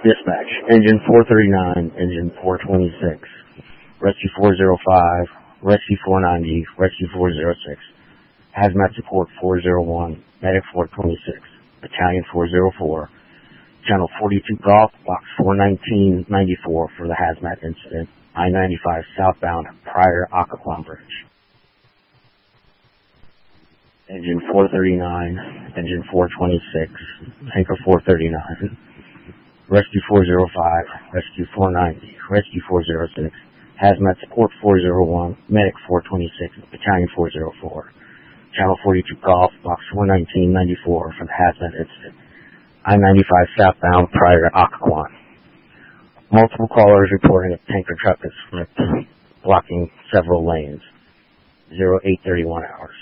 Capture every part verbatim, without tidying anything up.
Dispatch, engine four thirty-nine, engine four twenty-six, rescue four oh five, rescue four ninety, rescue four oh six, hazmat support four oh one, medic four twenty-six, battalion four oh four, channel forty-two Golf, box four nineteen ninety-four for the hazmat incident, I ninety-five southbound prior to Occoquan Bridge. Engine four thirty-nine, engine four twenty-six, tanker four thirty-nine, rescue four oh five, rescue four ninety, rescue four oh six, hazmat support four oh one, medic four twenty-six, battalion four oh four, channel forty-two Golf, box four nineteen ninety-four for the hazmat incident, I ninety-five southbound prior to Occoquan. Multiple callers reporting a tanker truck is flipped, blocking several lanes. zero eight thirty-one hours.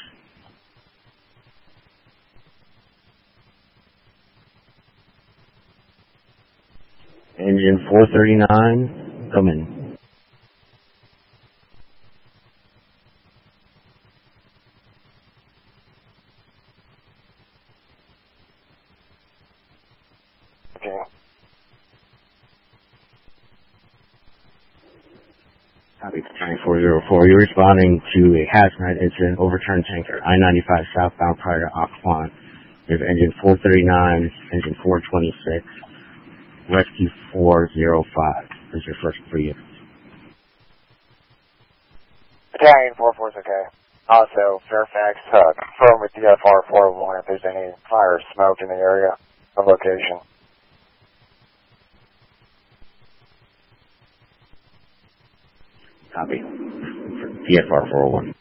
Engine four thirty-nine, come in. Okay. Copy, battalion four oh four. You're responding to a hazmat incident, overturned tanker, I ninety-five southbound prior to Occoquan. We have engine four thirty-nine, engine four twenty-six, rescue four oh five. This is your first three units. Battalion four four is okay. Also, Fairfax, uh, confirm with D F R four oh one if there's any fire or smoke in the area of location. Copy. D F R four oh one.